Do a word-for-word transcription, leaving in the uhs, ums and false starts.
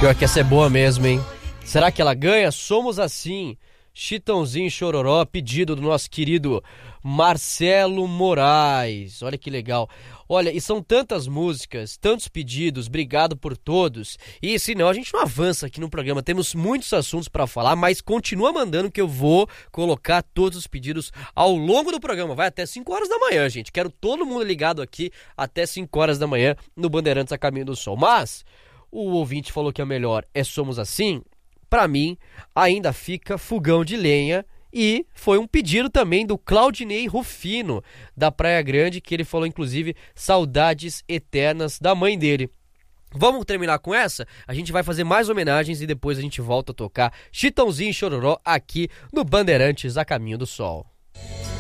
Pior que essa é boa mesmo, hein? Será que ela ganha? Somos assim. Chitãozinho e Chororó, pedido do nosso querido Marcelo Moraes. Olha que legal. Olha, e são tantas músicas, tantos pedidos, obrigado por todos. E senão a gente não avança aqui no programa, temos muitos assuntos para falar, mas continua mandando que eu vou colocar todos os pedidos ao longo do programa. Vai até cinco horas da manhã, gente. Quero todo mundo ligado aqui até cinco horas da manhã no Bandeirantes a Caminho do Sol. Mas o ouvinte falou que a melhor é Somos Assim. Pra mim, ainda fica Fogão de Lenha, e foi um pedido também do Claudinei Rufino, da Praia Grande, que ele falou, inclusive, saudades eternas da mãe dele. Vamos terminar com essa? A gente vai fazer mais homenagens e depois a gente volta a tocar Chitãozinho e Chororó aqui no Bandeirantes a Caminho do Sol.